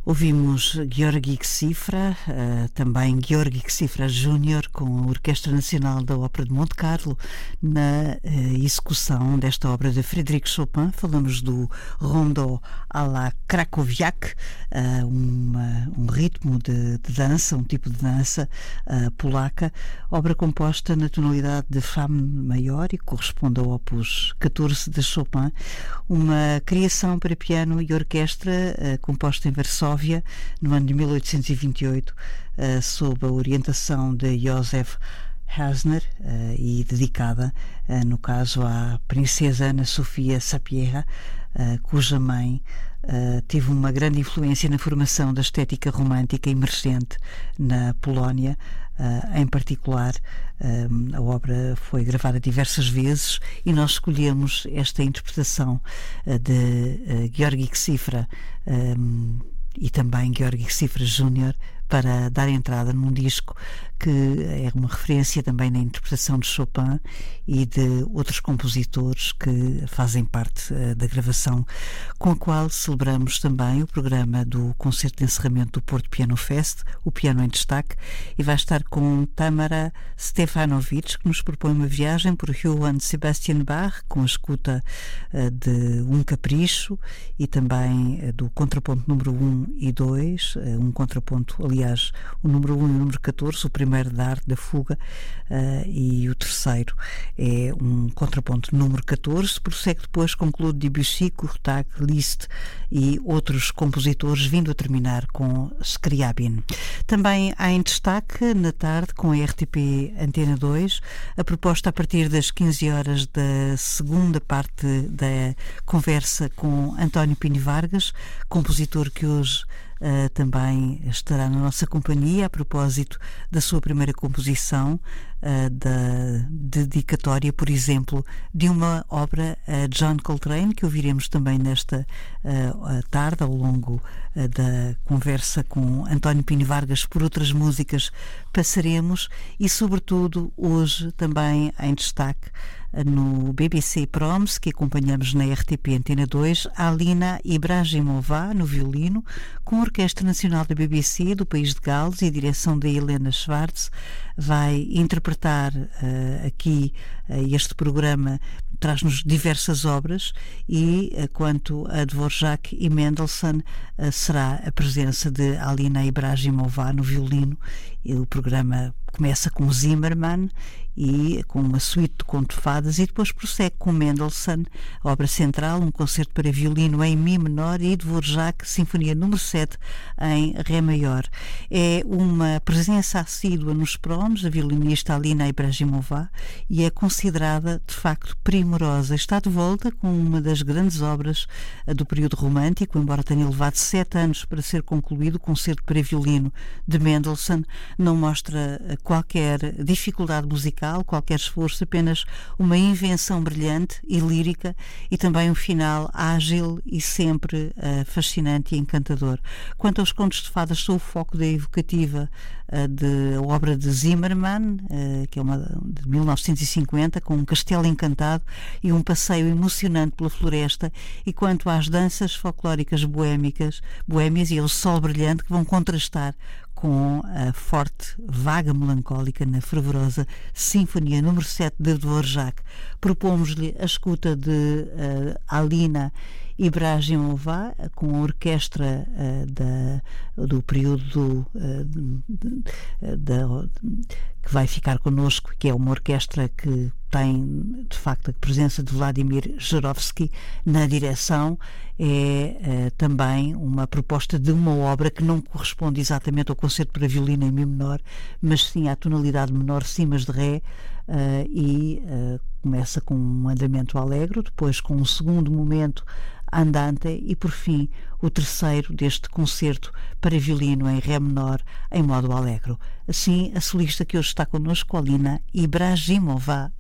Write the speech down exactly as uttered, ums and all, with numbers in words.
Ouvimos Gheorghe Cifra, uh, também Gheorghe Cifra Júnior, com a Orquestra Nacional da Ópera de Monte Carlo, na uh, execução desta obra de Frédéric Chopin. Falamos do Rondo à la Krakowiak, uh, uma, um ritmo de, de dança, um tipo de dança uh, polaca, obra composta na tonalidade de Fá maior e corresponde ao opus catorze de Chopin, uma criação para piano e orquestra uh, composta em Varsóvia no ano de mil oitocentos e vinte e oito, uh, sob a orientação de Joseph Hausner uh, e dedicada, uh, no caso, à princesa Ana Sofia Sapieha, uh, cuja mãe uh, teve uma grande influência na formação da estética romântica emergente na Polónia. Uh, em particular, uh, a obra foi gravada diversas vezes e nós escolhemos esta interpretação uh, de uh, Gheorghe Cifra um, e também Gheorghe Cifra Júnior para dar entrada num disco que é uma referência também na interpretação de Chopin e de outros compositores que fazem parte uh, da gravação, com a qual celebramos também o programa do concerto de encerramento do Porto Piano Fest, o Piano em Destaque, e vai estar com Tamara Stefanovic, que nos propõe uma viagem por Johann Sebastian Bach, com a escuta uh, de um capricho e também uh, do contraponto número um e dois, uh, um contraponto, aliás, o número um e o número catorze, o primeiro da arte da fuga, uh, e o terceiro é um contraponto número catorze, prossegue depois com Claude Debussy, Courtag, Liszt e outros compositores, vindo a terminar com Scriabin. Também há em destaque, na tarde, com a R T P Antena dois, a proposta a partir das quinze horas da segunda parte da conversa com António Pini Vargas, compositor que hoje Uh, também estará na nossa companhia a propósito da sua primeira composição, uh, da dedicatória, por exemplo, de uma obra a John Coltrane, que ouviremos também nesta uh, tarde, ao longo uh, da conversa com António Pini Vargas. Por outras músicas passaremos e, sobretudo, hoje também em destaque no B B C Proms, que acompanhamos na R T P Antena dois, a Alina Ibrahimova no violino, com a Orquestra Nacional da B B C do País de Gales e a direção da Helena Schwartz. Vai interpretar uh, aqui uh, este programa, traz-nos diversas obras e, uh, quanto a Dvorak e Mendelssohn, uh, será a presença de Alina Ibrahimova no violino. E o programa começa com Zimmermann e com uma suíte de conto de fadas e depois prossegue com Mendelssohn, a obra central, um concerto para violino em Mi menor, e Dvorak, Sinfonia número sete em Ré maior. É uma presença assídua nos proms, a violinista Alina Ibrahimova, e é considerada de facto primorosa. Está de volta com uma das grandes obras do período romântico, embora tenha levado sete anos para ser concluído. O concerto para violino de Mendelssohn não mostra qualquer dificuldade musical, qualquer esforço, apenas uma invenção brilhante e lírica, e também um final ágil e sempre uh, fascinante e encantador. Quanto aos contos de fadas, sou o foco da evocativa uh, de a obra de Zimmermann, uh, que é uma de mil novecentos e cinquenta, com um castelo encantado e um passeio emocionante pela floresta, e quanto às danças folclóricas boémicas, boémias e ao sol brilhante, que vão contrastar com a forte vaga melancólica na fervorosa Sinfonia número sete de Dvorak. Propomos-lhe a escuta de uh, Alina Ibrahimova, com a orquestra uh, da, do período uh, de, de, de, que vai ficar connosco, que é uma orquestra que tem, de facto, a presença de Vladimir Jurowski na direção. É uh, também uma proposta de uma obra que não corresponde exatamente ao concerto para violino em Mi menor, mas sim à tonalidade menor, cimas de Ré, uh, e uh, começa com um andamento alegro, depois com um segundo momento andante e, por fim, o terceiro deste concerto para violino em Ré menor em modo alegro. Assim, a solista que hoje está connosco, Alina Ibrahimova.